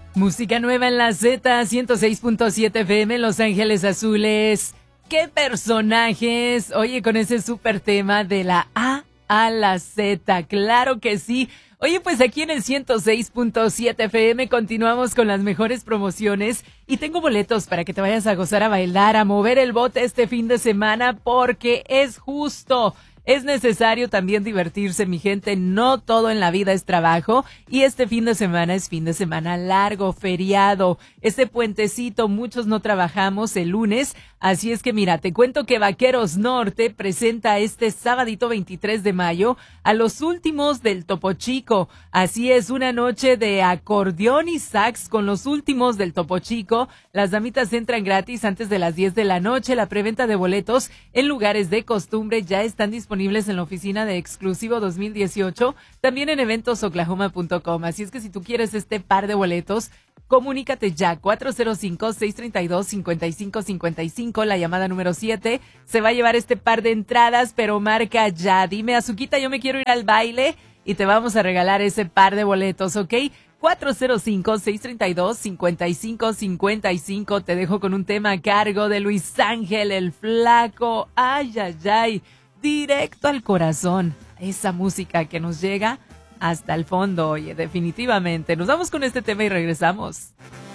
Música nueva en la Z, 106.7 FM, Los Ángeles Azules. ¡Qué personajes! Oye, con ese súper tema de la A la Z, claro que sí. Oye, pues aquí en el 106.7 FM continuamos con las mejores promociones y tengo boletos para que te vayas a gozar, a bailar, a mover el bote este fin de semana porque es justo. Es necesario también divertirse, mi gente. No todo en la vida es trabajo. Y este fin de semana es fin de semana largo, feriado. Este puentecito, muchos no trabajamos el lunes. Así es que mira, te cuento que Vaqueros Norte presenta este sabadito 23 de mayo a los últimos del Topo Chico. Así es, una noche de acordeón y sax con los últimos del Topo Chico. Las damitas entran gratis antes de las 10 de la noche. La preventa de boletos en lugares de costumbre ya están disponibles en la oficina de Exclusivo 2018, también en eventosoklahoma.com. Así es que si tú quieres este par de boletos, comunícate ya, 405-632-5555, la llamada número 7, se va a llevar este par de entradas, pero marca ya. Dime, Azuquita, yo me quiero ir al baile y te vamos a regalar ese par de boletos, ¿ok? 405-632-5555, te dejo con un tema a cargo de Luis Ángel, el Flaco. Ay, ay, ay. Directo al corazón, esa música que nos llega hasta el fondo, oye, definitivamente. Nos vamos con este tema y regresamos.